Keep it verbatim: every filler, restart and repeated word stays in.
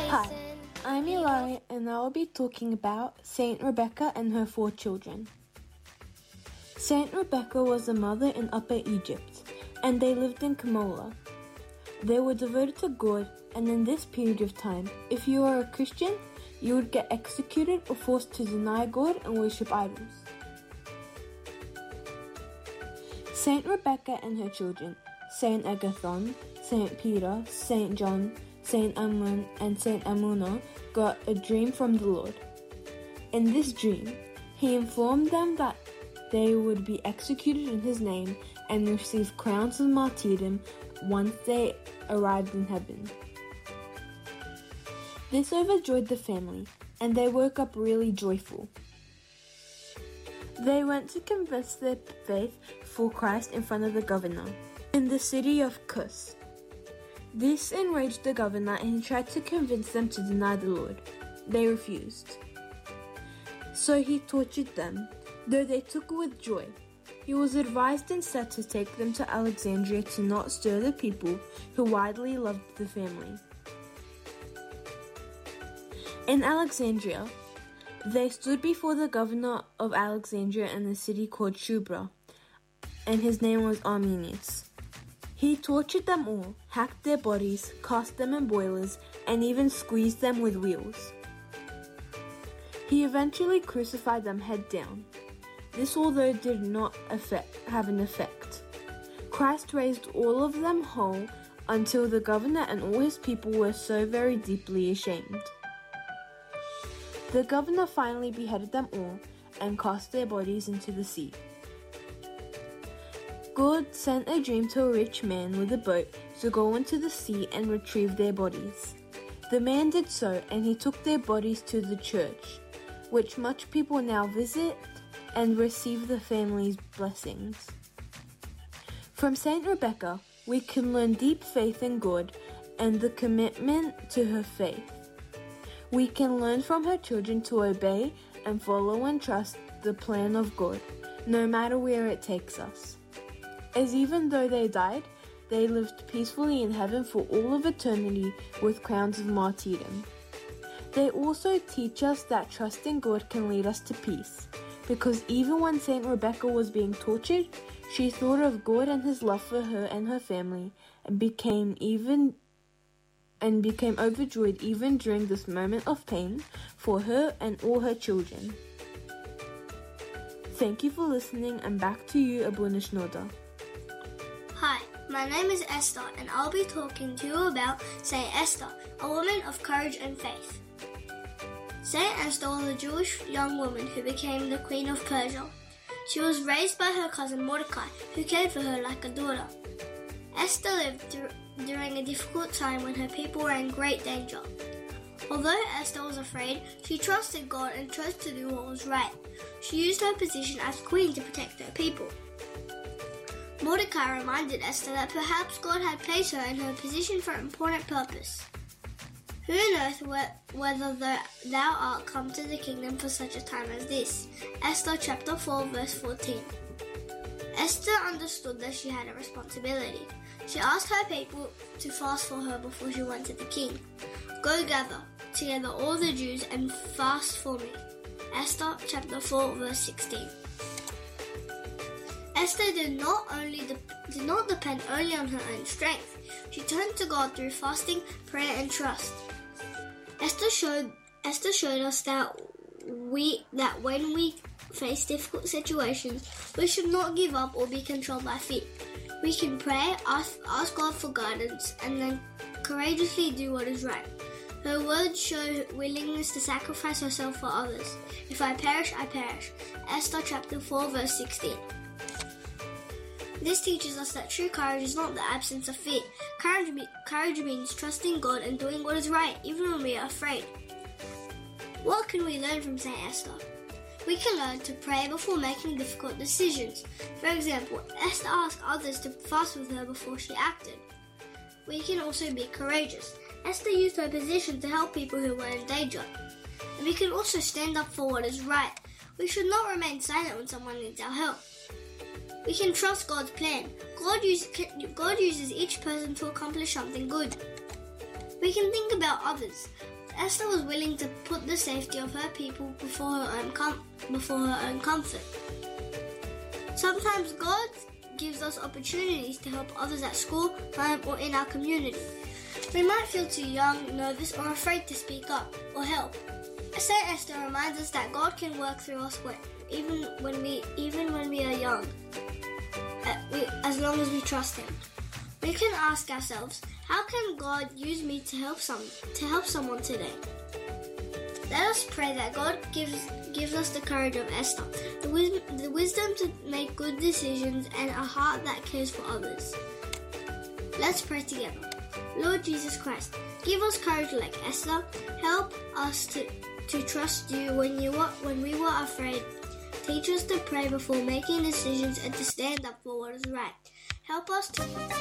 Hi, I'm Eli and I will be talking about Saint Rebecca and her four children. Saint Rebecca was a mother in Upper Egypt and they lived in Kemola. They were devoted to God, and in this period of time, if you are a Christian, you would get executed or forced to deny God and worship idols. Saint Rebecca and her children, Saint Agathon, Saint Peter, Saint John, Saint Amun, and Saint Amuna, got a dream from the Lord. In this dream, he informed them that they would be executed in his name and receive crowns of martyrdom once they arrived in heaven. This overjoyed the family, and they woke up really joyful. They went to confess their faith for Christ in front of the governor in the city of Kos. This enraged the governor and he tried to convince them to deny the Lord. They refused. So he tortured them, though they took it with joy. He was advised instead to take them to Alexandria to not stir the people who widely loved the family. In Alexandria, they stood before the governor of Alexandria in the city called Shubra, and his name was Arminius. He tortured them all, hacked their bodies, cast them in boilers, and even squeezed them with wheels. He eventually crucified them head down. This, although did not affect, have an effect. Christ raised all of them whole until the governor and all his people were so very deeply ashamed. The governor finally beheaded them all and cast their bodies into the sea. God sent a dream to a rich man with a boat to go into the sea and retrieve their bodies. The man did so, and he took their bodies to the church, which much people now visit and receive the family's blessings. From Saint Rebecca, we can learn deep faith in God and the commitment to her faith. We can learn from her children to obey and follow and trust the plan of God, no matter where it takes us. As even though they died, they lived peacefully in heaven for all of eternity with crowns of martyrdom. They also teach us that trusting God can lead us to peace, because even when Saint Rebecca was being tortured, she thought of God and his love for her and her family, and became even and became overjoyed even during this moment of pain for her and all her children. Thank you for listening, and back to you, Abuna Shnoda. Hi, my name is Esther, and I'll be talking to you about Saint Esther, a woman of courage and faith. Saint Esther was a Jewish young woman who became the Queen of Persia. She was raised by her cousin Mordecai, who cared for her like a daughter. Esther lived dur- during a difficult time when her people were in great danger. Although Esther was afraid, she trusted God and chose to do what was right. She used her position as queen to protect her people. Mordecai reminded Esther that perhaps God had placed her in her position for an important purpose. Who knoweth whether thou art come to the kingdom for such a time as this? Esther chapter four verse fourteen. Esther understood that she had a responsibility. She asked her people to fast for her before she went to the king. Go gather together all the Jews and fast for me. Esther chapter four verse sixteen. Esther did not only de- did not depend only on her own strength. She turned to God through fasting, prayer, and trust. Esther showed Esther showed us that we that when we face difficult situations, we should not give up or be controlled by fear. We can pray, ask, ask God for guidance, and then courageously do what is right. Her words show willingness to sacrifice herself for others. If I perish, I perish. Esther chapter four verse sixteen. This teaches us that true courage is not the absence of fear. Courage, be- courage means trusting God and doing what is right, even when we are afraid. What can we learn from Saint Esther? We can learn to pray before making difficult decisions. For example, Esther asked others to fast with her before she acted. We can also be courageous. Esther used her position to help people who were in danger. And we can also stand up for what is right. We should not remain silent when someone needs our help. We can trust God's plan. God, use, God uses each person to accomplish something good. We can think about others. Esther was willing to put the safety of her people before her own com- before her own comfort. Sometimes God gives us opportunities to help others at school, home, or in our community. We might feel too young, nervous, or afraid to speak up or help. Saint Esther reminds us that God can work through us when, even when we even when we are young, uh, we, as long as we trust Him. We can ask ourselves, how can God use me to help some to help someone today? Let us pray that God gives gives us the courage of Esther, the, wis- the wisdom to make good decisions, and a heart that cares for others. Let's pray together. Lord Jesus Christ, give us courage like Esther. Help us to, to trust you when you were, when we were afraid. Teach us to pray before making decisions and to stand up for what is right. Help us to